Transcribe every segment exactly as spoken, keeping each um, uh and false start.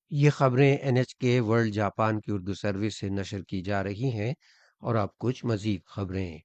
یہ خبریں N H کے ورلڈ جاپان کی اردو سروس سے نشر کی جا رہی ہیں۔ اور اب کچھ مزید خبریں۔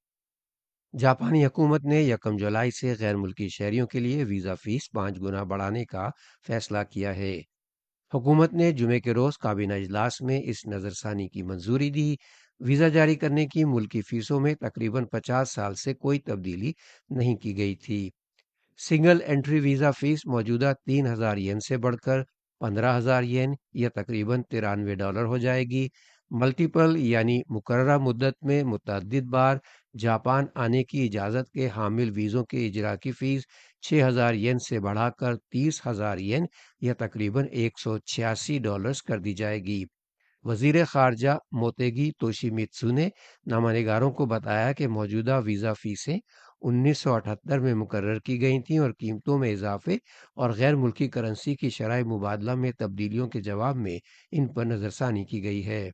جاپانی حکومت نے یکم جولائی سے غیر ملکی شہریوں کے لیے ویزا فیس پانچ گنا بڑھانے کا فیصلہ کیا ہے۔ حکومت نے جمعے کے روز کابینہ اجلاس میں اس نظر ثانی کی منظوری دی۔ ویزا جاری کرنے کی ملکی فیسوں میں تقریباً پچاس سال سے کوئی تبدیلی نہیں کی گئی تھی۔ سنگل انٹری ویزا فیس موجودہ تین ہزار ین سے بڑھ کر پندرہ ہزار ین یا تقریباً ترانوے ڈالر ہو جائے گی۔ ملٹیپل یعنی مقررہ مدت میں متعدد بار جاپان آنے کی اجازت کے حامل ویزوں کے اجرا کی فیس چھ ہزار ین سے بڑھا کر تیس ہزار ین یا تقریباً ایک سو چھیاسی ڈالرز کر دی جائے گی۔ وزیر خارجہ موتیگی توشیمیتسو نے نامہ نگاروں کو بتایا کہ موجودہ ویزا فیسیں انیس سو اٹھہتر میں مقرر کی گئی تھیں اور قیمتوں میں اضافے اور غیر ملکی کرنسی کی شرح مبادلہ میں تبدیلیوں کے جواب میں ان پر نظر ثانی کی گئی ہے۔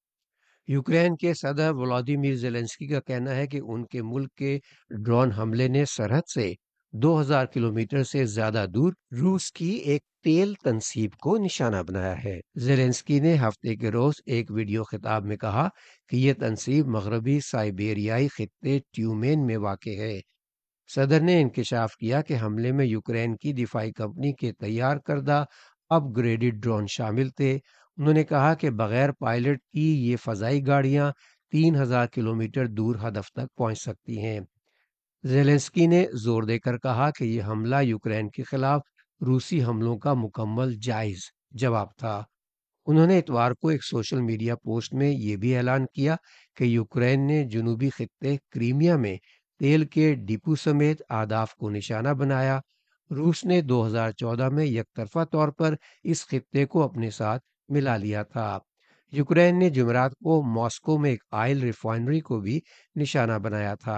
یوکرین کے صدر ولادیمیر زیلنسکی کا کہنا ہے کہ ان کے ملک کے ڈرون حملے نے سرحد سے دو ہزار کلومیٹر سے زیادہ دور روس کی ایک تیل تنصیب کو نشانہ بنایا ہے۔ زیلنسکی نے ہفتے کے روز ایک ویڈیو خطاب میں کہا کہ یہ تنصیب مغربی سائبیریائی خطے ٹیومین میں واقع ہے۔ صدر نے انکشاف کیا کہ حملے میں یوکرین کی دفاعی کمپنی کے تیار کردہ اپ گریڈڈ ڈرون شامل تھے۔ انہوں نے کہا کہ بغیر پائلٹ کی یہ فضائی گاڑیاں تین ہزار کلومیٹر دور ہدف تک پہنچ سکتی ہیں۔ زیلنسکی نے زور دے کر کہا کہ یہ حملہ یوکرین کے خلاف روسی حملوں کا مکمل جائز جواب تھا۔ انہوں نے اتوار کو ایک سوشل میڈیا پوسٹ میں یہ بھی اعلان کیا کہ یوکرین نے جنوبی خطے کریمیا میں تیل کے ڈپو سمیت اہداف کو نشانہ بنایا۔ روس نے دو ہزار چودہ میں یک طرفہ طور پر اس خطے کو اپنے ساتھ ملا لیا تھا۔ یوکرین نے جمعرات کو ماسکو میں ایک آئل ریفائنری کو بھی نشانہ بنایا تھا۔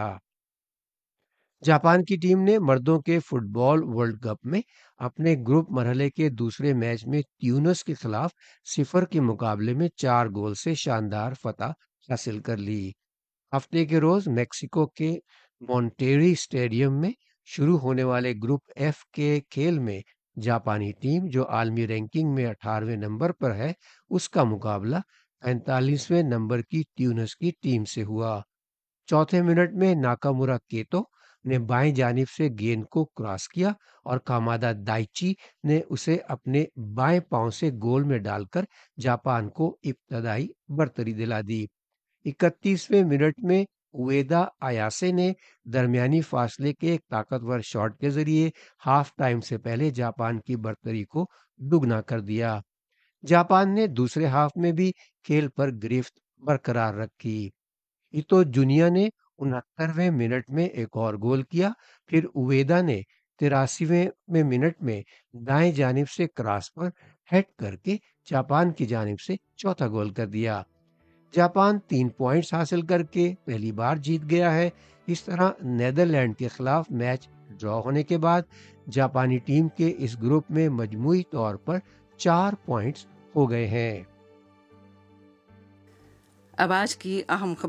جاپان کی ٹیم نے مردوں کے فٹ بال ورلڈ کپ میں اپنے گروپ مرحلے کے دوسرے میچ میں تیونس کے خلاف صفر کے مقابلے میں چار گول سے شاندار فتح حاصل کر لی۔ ہفتے کے روز میکسیکو کے مونٹیری اسٹیڈیم میں شروع ہونے والے گروپ ایف کے کھیل میں جاپانی ٹیم جو عالمی رینکنگ میں اٹھارہویں نمبر پر ہے اس کا مقابلہ پینتالیسویں نمبر کی تیونس کی ٹیم سے ہوا۔ چوتھے منٹ میں ناکامورا کیتو نے بائیں جانب سے گیند کو کراس کیا اور کامادا دائچی نے اسے اپنے بائیں پاؤں سے گول میں ڈال کر جاپان کو ابتدائی برتری دلا دی۔ اکتیسویں منٹ میں اویدا آیاسے نے درمیانی فاصلے کے ایک طاقتور شاٹ کے ذریعے ہاف ٹائم سے پہلے جاپان کی برتری کو دگنا کر دیا۔ جاپان نے دوسرے ہاف میں بھی کھیل پر گرفت برقرار رکھی۔ ایتو جونیا نے انہترویں منٹ میں ایک اور گول کیا، پھر اویدا نے تراسیویں منٹ میں دائیں جانب سے کراس پر ہیڈ کر کے جاپان کی جانب سے چوتھا گول کر دیا۔ جاپان تین پوائنٹس حاصل کر کے پہلی بار جیت گیا ہے۔ اس طرح نیدرلینڈ کے خلاف میچ ڈرا ہونے کے بعد جاپانی ٹیم کے اس گروپ میں مجموعی طور پر چار پوائنٹس ہو گئے ہیں۔ اب آج کی اہم خبر